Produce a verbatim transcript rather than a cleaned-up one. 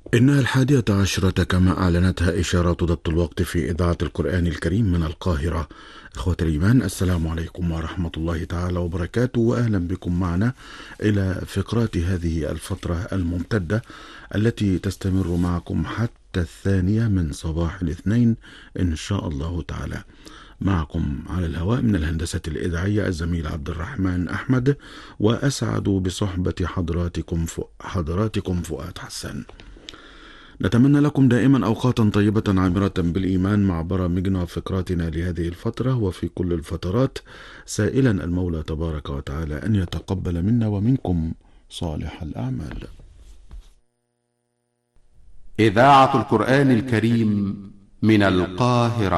إنها الحادية عشرة كما أعلنتها إشارات ضبط الوقت في إذاعة القرآن الكريم من القاهرة. إخوة الإيمان، السلام عليكم ورحمة الله تعالى وبركاته، وأهلا بكم معنا إلى فقرات هذه الفترة الممتدة التي تستمر معكم حتى الثانية من صباح الاثنين إن شاء الله تعالى. معكم على الهواء من الهندسة الإذاعية الزميل عبد الرحمن أحمد، وأسعد بصحبة حضراتكم حضراتكم فؤاد حسن. نتمنى لكم دائما أوقاتا طيبة عامرة بالإيمان مع برامجنا وفقراتنا لهذه الفترة وفي كل الفترات، سائلا المولى تبارك وتعالى أن يتقبل منا ومنكم صالح الأعمال. إذاعة القرآن الكريم من القاهرة.